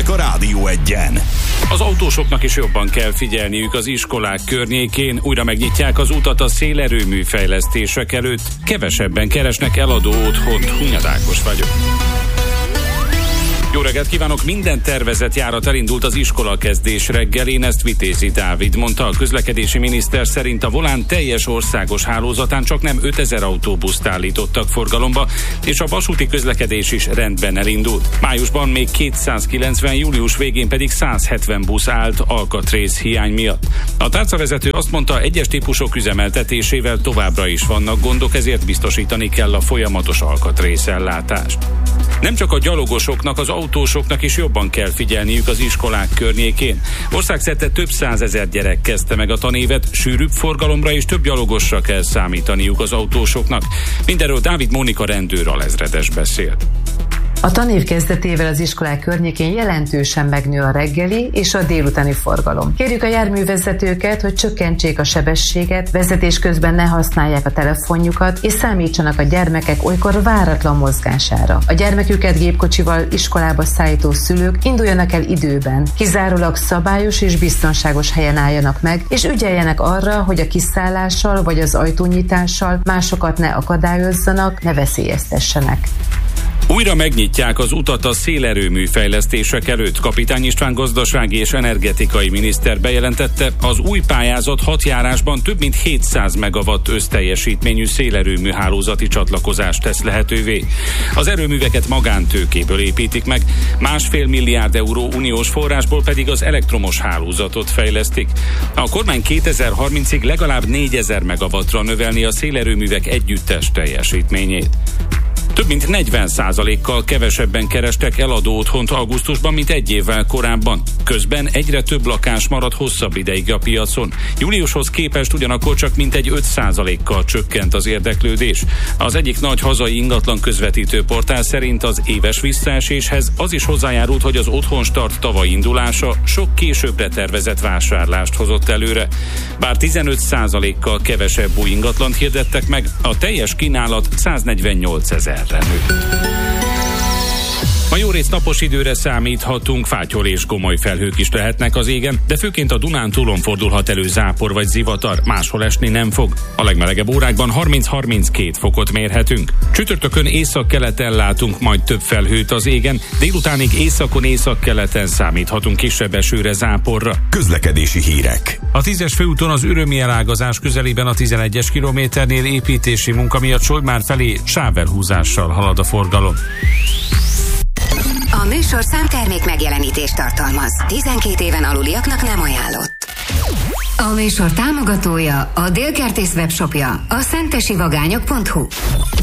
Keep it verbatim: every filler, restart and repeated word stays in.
hírek a Rádió Egyen. Az autósoknak is jobban kell figyelniük az iskolák környékén, újra megnyitják az utat a szélerőmű fejlesztések előtt, kevesebben keresnek eladó otthont. Hunyad Ákos vagyok. Jó reggelt kívánok! Minden tervezett járat elindult az iskolakezdés reggelén, ezt Vitézi Dávid mondta. A közlekedési miniszter szerint a Volán teljes országos hálózatán csak nem ötezer autóbuszt állítottak forgalomba, és a vasúti közlekedés is rendben elindult. Májusban még kétszázkilencven, július végén pedig száz hetven busz állt alkatrész hiány miatt. A tárcavezető azt mondta, egyes típusok üzemeltetésével továbbra is vannak gondok, ezért biztosítani kell a folyamatos alkatrészellátást. Nem csak a gyalogosoknak, az autósoknak is jobban kell figyelniük az iskolák környékén. Országszerte több százezer gyerek kezdte meg a tanévet, sűrűbb forgalomra és több gyalogosra kell számítaniuk az autósoknak. Mindenről Dávid Mónika rendőr alezredes beszélt. A tanév kezdetével az iskolák környékén jelentősen megnő a reggeli és a délutáni forgalom. Kérjük a járművezetőket, hogy csökkentsék a sebességet, vezetés közben ne használják a telefonjukat, és számítsanak a gyermekek olykor váratlan mozgására. A gyermeküket gépkocsival iskolába szállító szülők induljanak el időben, kizárólag szabályos és biztonságos helyen álljanak meg, és ügyeljenek arra, hogy a kiszállással vagy az ajtónyitással másokat ne akadályozzanak, ne veszélyeztessenek. Újra megnyitják az utat a szélerőmű fejlesztések előtt. Kapitány István gazdasági és energetikai miniszter bejelentette, az új pályázat hat járásban több mint hétszáz megawatt összteljesítményű szélerőmű hálózati csatlakozást tesz lehetővé. Az erőműveket magántőkéből építik meg, másfél milliárd euró uniós forrásból pedig az elektromos hálózatot fejlesztik. A kormány kétezer-harmincig legalább négyezer megawattra növelni a szélerőművek együttes teljesítményét. Több mint negyven százalékkal kevesebben kerestek eladó otthont augusztusban, mint egy évvel korábban. Közben egyre több lakás marad hosszabb ideig a piacon. Júliushoz képest ugyanakkor csak mintegy öt százalékkal csökkent az érdeklődés. Az egyik nagy hazai ingatlan közvetítő portál szerint az éves visszaeséshez az is hozzájárult, hogy az Otthonstart tavaly indulása sok későbbre tervezett vásárlást hozott előre. Bár tizenöt százalékkal kevesebb új ingatlant hirdettek meg, a teljes kínálat száznegyvennyolcezer. Ma jó rész napos időre számíthatunk, fátyol és gomoly felhők is lehetnek az égen, de főként a Dunántúlon fordulhat elő zápor vagy zivatar, máshol esni nem fog. A legmelegebb órákban harminc-harminckét fokot mérhetünk. Csütörtökön északkeleten látunk majd több felhőt az égen, délutánig északon északkeleten számíthatunk kisebb esőre, záporra. Közlekedési hírek. A tízes főúton az Ürömi elágazás közelében a tizenegyes kilométernél építési munka miatt Solymár felé sávelhúzással halad a forgalom. A műsor számtermék megjelenítést tartalmaz. tizenkét éven aluliaknak nem ajánlott. A műsor támogatója a Délkertész webshopja, a szentesivagányok pont hu.